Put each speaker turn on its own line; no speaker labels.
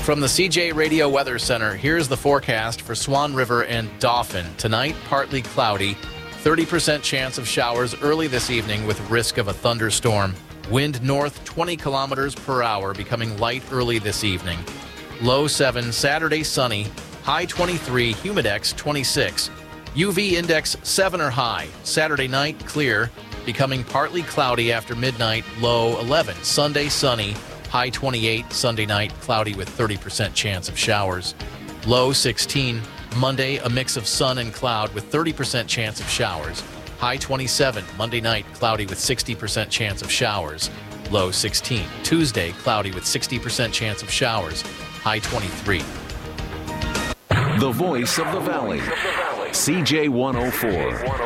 From the CJ Radio Weather Center, here's the forecast for Swan River and Dauphin. Tonight, partly cloudy, 30% chance of showers early this evening with risk of a thunderstorm. Wind north 20 kilometers per hour, becoming light early this evening. Low 7, Saturday sunny, high 23, humidex 26. UV index 7 or high. Saturday night, clear, becoming partly cloudy after midnight, low 11. Sunday, sunny, high 28. Sunday night, cloudy with 30% chance of showers. Low 16. Monday, a mix of sun and cloud with 30% chance of showers. High 27. Monday night, cloudy with 60% chance of showers. Low 16. Tuesday, cloudy with 60% chance of showers. High 23.
The voice of the Valley. CJ 104.